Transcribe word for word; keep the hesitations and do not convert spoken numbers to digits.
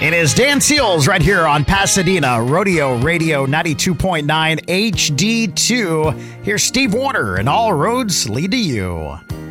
It is Dan Seals right here on Pasadena Rodeo Radio ninety-two point nine H D two. Here's Steve Warner, and all roads lead to you.